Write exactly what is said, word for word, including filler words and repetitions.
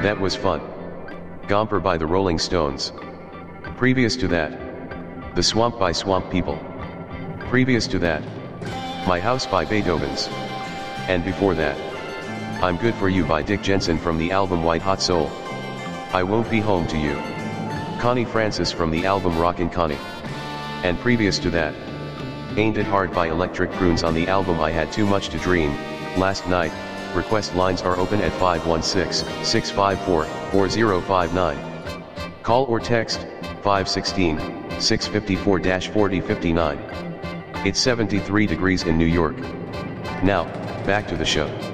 That was fun. Gomper by the Rolling Stones. Previous to that, The Swamp by Swamp People. Previous to that, My House by Beethoven's. And before that, I'm Good For You by Dick Jensen from the album White Hot Soul. I Won't Be Home to You. Connie Francis from the album Rockin' Connie. And previous to that, Ain't It Hard by Electric Prunes on the album I Had Too Much to Dream, Last Night. Request lines are open at five one six, six five four, four zero five nine. Call or text, five one six, six five four, four zero five nine. It's seventy-three degrees in New York. Now, back to the show.